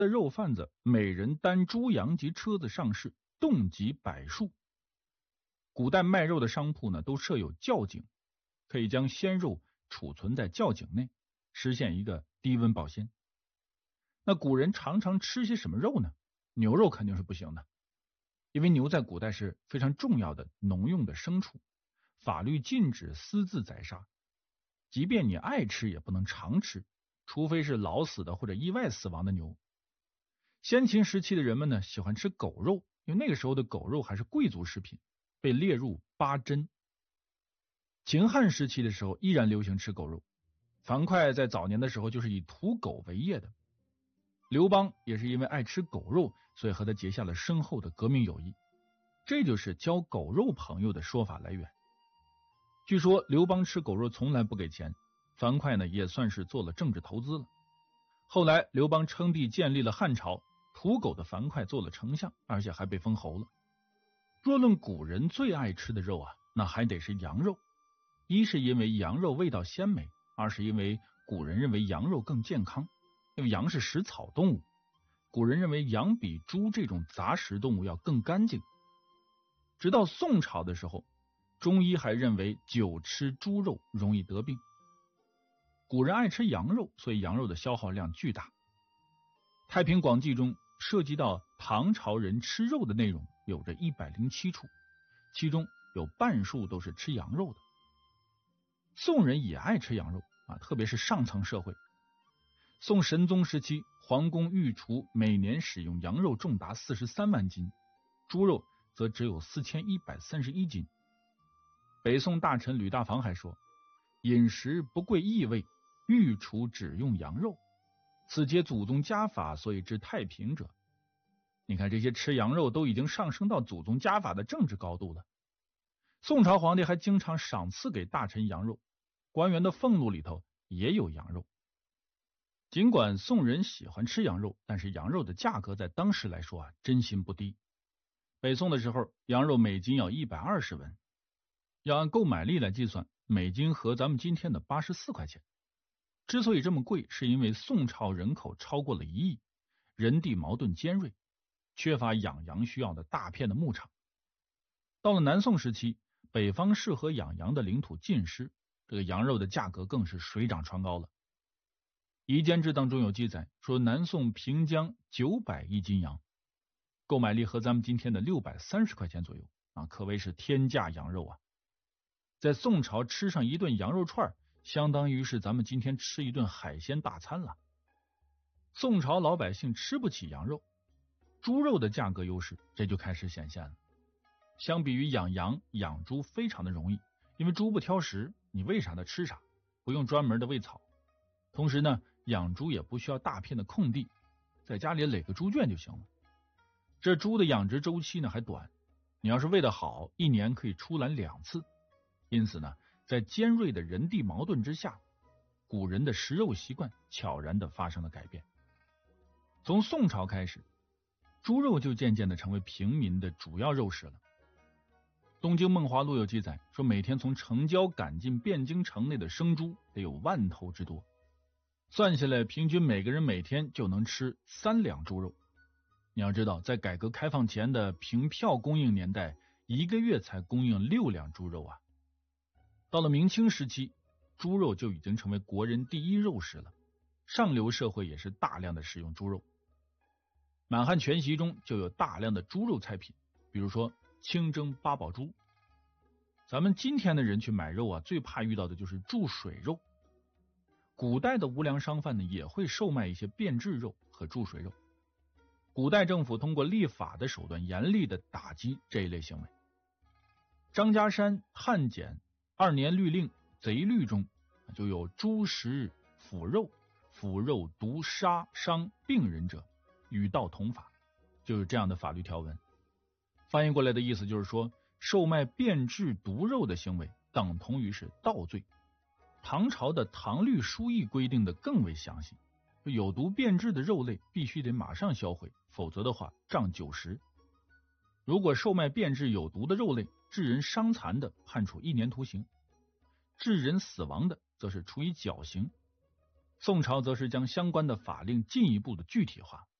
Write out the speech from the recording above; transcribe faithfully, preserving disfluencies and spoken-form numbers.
的肉贩子每人单猪羊及车子上市，动輒百数。古代卖肉的商铺呢，都设有窖井，可以将鲜肉储存在窖井内，实现一个低温保鲜。那古人常常吃些什么肉呢？牛肉肯定是不行的，因为牛在古代是非常重要的农用的牲畜，法律禁止私自宰杀，即便你爱吃也不能常吃，除非是老死的或者意外死亡的牛。先秦时期的人们呢，喜欢吃狗肉，因为那个时候的狗肉还是贵族食品，被列入八珍。秦汉时期的时候依然流行吃狗肉，樊哙在早年的时候就是以屠狗为业的。刘邦也是因为爱吃狗肉，所以和他结下了深厚的革命友谊，这就是交狗肉朋友的说法来源。据说刘邦吃狗肉从来不给钱，樊哙呢也算是做了政治投资了。后来刘邦称帝建立了汉朝，屠狗的樊哙做了丞相，而且还被封侯了。若论古人最爱吃的肉啊，那还得是羊肉。一是因为羊肉味道鲜美，二是因为古人认为羊肉更健康，因为羊是食草动物，古人认为羊比猪这种杂食动物要更干净。直到宋朝的时候，中医还认为久吃猪肉容易得病。古人爱吃羊肉，所以羊肉的消耗量巨大。太平广记中涉及到唐朝人吃肉的内容有着一百零七处，其中有半数都是吃羊肉的。宋人也爱吃羊肉啊，特别是上层社会。宋神宗时期，皇宫御厨每年使用羊肉重达四十三万斤，猪肉则只有四千一百三十一斤。北宋大臣吕大防还说，饮食不贵异味，御厨只用羊肉，此皆祖宗家法，所以知太平者。你看这些吃羊肉都已经上升到祖宗家法的政治高度了。宋朝皇帝还经常赏赐给大臣羊肉，官员的俸禄里头也有羊肉。尽管宋人喜欢吃羊肉，但是羊肉的价格在当时来说啊，真心不低。北宋的时候，羊肉每斤要一百二十文，要按购买力来计算，每斤合咱们今天的八十四块钱。之所以这么贵，是因为宋朝人口超过了一亿，人地矛盾尖锐，缺乏养羊需要的大片的牧场。到了南宋时期，北方适合养羊的领土尽失，这个羊肉的价格更是水涨船高了。《夷坚志》当中有记载说，南宋平江九百一斤羊，购买力和咱们今天的六百三十块钱左右啊，可谓是天价羊肉啊。在宋朝吃上一顿羊肉串，相当于是咱们今天吃一顿海鲜大餐了。宋朝老百姓吃不起羊肉，猪肉的价格优势这就开始显现了。相比于养羊，养猪非常的容易，因为猪不挑食，你喂啥它吃啥，不用专门的喂草。同时呢，养猪也不需要大片的空地，在家里垒个猪圈就行了。这猪的养殖周期呢还短，你要是喂得好，一年可以出栏两次。因此呢，在尖锐的人地矛盾之下，古人的食肉习惯悄然的发生了改变。从宋朝开始，猪肉就渐渐的成为平民的主要肉食了。东京梦华录有记载说，每天从城郊赶进汴京城内的生猪得有万头之多，算下来平均每个人每天就能吃三两猪肉。你要知道，在改革开放前的凭票供应年代，一个月才供应六两猪肉啊。到了明清时期，猪肉就已经成为国人第一肉食了，上流社会也是大量的使用猪肉。满汉全席中就有大量的猪肉菜品，比如说清蒸八宝猪。咱们今天的人去买肉啊，最怕遇到的就是注水肉。古代的无良商贩呢，也会售卖一些变质肉和注水肉。古代政府通过立法的手段，严厉的打击这一类行为。张家山汉简二年律令贼律中就有猪食腐肉，腐肉毒杀伤病人者，与盗同法，就有这样的法律条文。翻译过来的意思就是说，售卖变质毒肉的行为等同于是盗罪。唐朝的唐律疏议规定的更为详细，有毒变质的肉类必须得马上销毁，否则的话杖九十。如果售卖变质有毒的肉类，致人伤残的，判处一年徒刑；致人死亡的，则是处以绞刑。宋朝则是将相关的法令进一步的具体化，